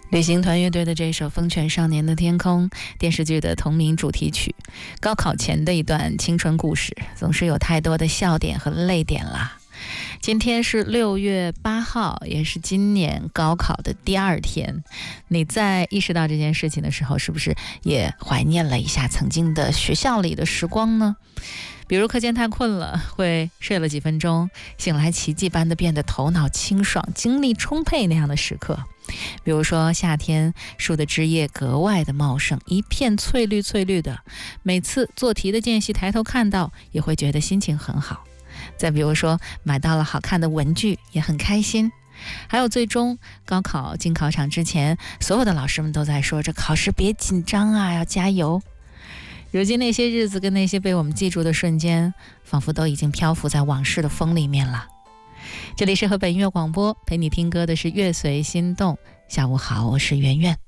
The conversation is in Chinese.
旅行团乐队的这首《风犬少年的天空》，电视剧的同名主题曲，高考前的一段青春故事，总是有太多的笑点和泪点啦。今天是6月8号，也是今年高考的第2天。你在意识到这件事情的时候，是不是也怀念了一下曾经的学校里的时光呢？比如课间太困了，会睡了几分钟，醒来奇迹般的变得头脑清爽、精力充沛那样的时刻。比如说夏天，树的枝叶格外的茂盛，一片翠绿翠绿的，每次做题的间隙抬头看到，也会觉得心情很好。再比如说买到了好看的文具，也很开心。还有最终高考进考场之前，所有的老师们都在说着考试别紧张啊，要加油。如今那些日子跟那些被我们记住的瞬间，仿佛都已经漂浮在往事的风里面了。这里是河北音乐广播，陪你听歌的是乐随心动。下午好，我是圆圆。